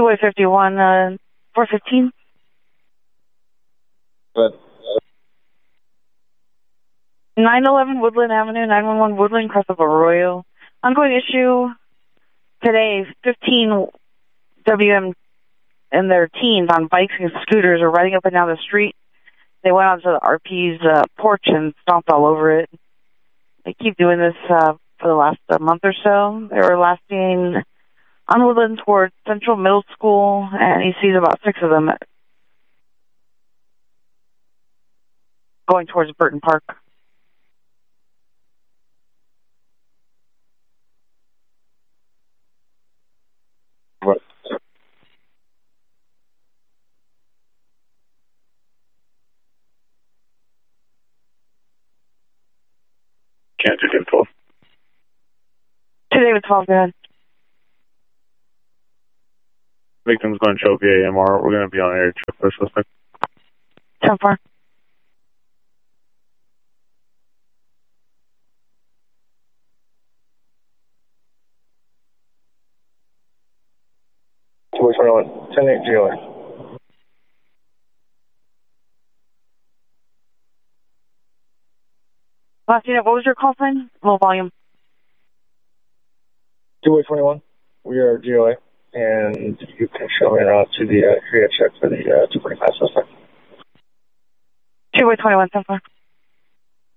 2-way 51, 415. But 911 Woodland Avenue, 911 Woodland, crest of Arroyo. Ongoing issue today, 15 WM and their teens on bikes and scooters are riding up and down the street. They went onto the RP's porch and stomped all over it. They keep doing this for the last month or so. They were last seen on Woodland towards Central Middle School, and he sees about 6 of them going towards Burton Park. what? Can't do info. Today was 12, go ahead. Victim's going to show via AMR. We're going to be on air check for suspect. 10-4. Which one? 10-8 GOA. Last unit, what was your call sign? Low volume. 2-way 21. We are GOA, and you can show me around to the area check for the 245 suspect. 2-way 21, 10-4.